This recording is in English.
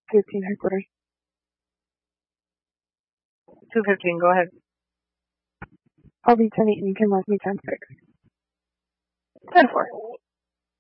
15 headquarters. 215, go ahead. I'll be 10-8 and you can mark me 10-6. 10-4.